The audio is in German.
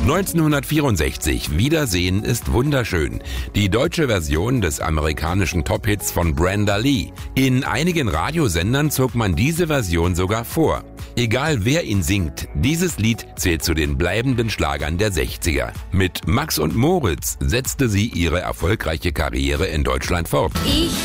1964, Wiedersehen ist wunderschön. Die deutsche Version des amerikanischen Top-Hits von Brenda Lee. In einigen Radiosendern zog man diese Version sogar vor. Egal wer ihn singt, dieses Lied zählt zu den bleibenden Schlagern der 60er. Mit Max und Moritz setzte sie ihre erfolgreiche Karriere in Deutschland fort. Ich